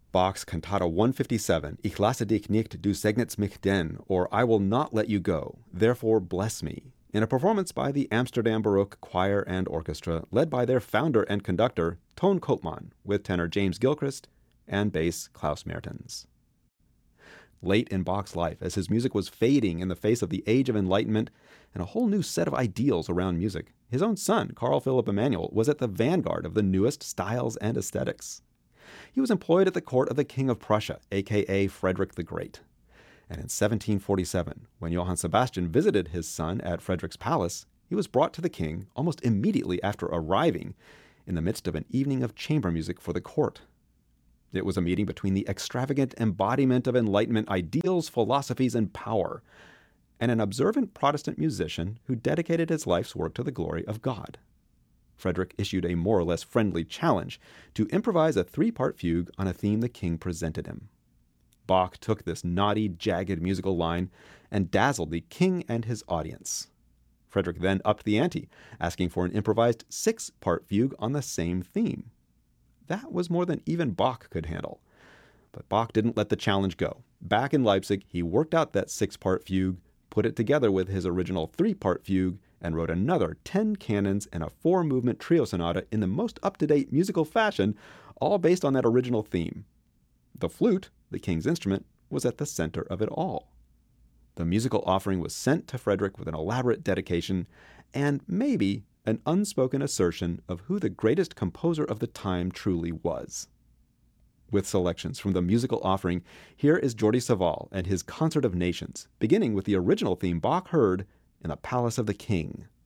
Bach's Cantata 157, Ich lasse dich nicht, du segnest mich denn, or I will not let you go, therefore bless me, in a performance by the Amsterdam Baroque Choir and Orchestra, led by their founder and conductor, Toon Koopman, with tenor James Gilchrist and bass Klaus Mertens. Late in Bach's life, as his music was fading in the face of the Age of Enlightenment and a whole new set of ideals around music, his own son, Carl Philipp Emanuel, was at the vanguard of the newest styles and aesthetics. He was employed at the court of the King of Prussia, a.k.a. Frederick the Great. And in 1747, when Johann Sebastian visited his son at Frederick's palace, he was brought to the king almost immediately after arriving in the midst of an evening of chamber music for the court. It was a meeting between the extravagant embodiment of Enlightenment ideals, philosophies, and power, and an observant Protestant musician who dedicated his life's work to the glory of God. Frederick issued a more or less friendly challenge to improvise a three-part fugue on a theme the king presented him. Bach took this naughty, jagged musical line and dazzled the king and his audience. Frederick then upped the ante, asking for an improvised six-part fugue on the same theme. That was more than even Bach could handle. But Bach didn't let the challenge go. Back in Leipzig, he worked out that six-part fugue, put it together with his original three-part fugue, and wrote another 10 canons and a 4-movement trio sonata in the most up-to-date musical fashion, all based on that original theme. The flute, the king's instrument, was at the center of it all. The musical offering was sent to Frederick with an elaborate dedication and maybe an unspoken assertion of who the greatest composer of the time truly was. With selections from the musical offering, here is Jordi Savall and his Concert of Nations, beginning with the original theme Bach heard in the Palace of the King.